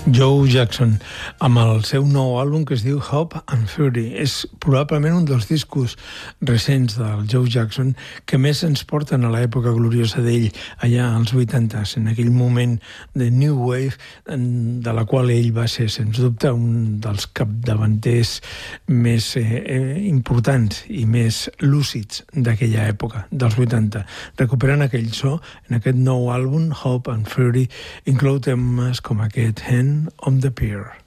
Joe Jackson, amb el seu nou àlbum que es diu Hope and Fury. És probablement un dels discos recents del Joe Jackson que més ens porten a l'època gloriosa d'ell, allà als 80s, en aquell moment de New Wave, de la qual ell va ser, sens dubte, un dels capdavanters més importants i més lúcids d'aquella època, dels 80. Recuperant aquell so, en aquest nou àlbum, Hope and Fury, inclou temes com aquest Hand on the Pier.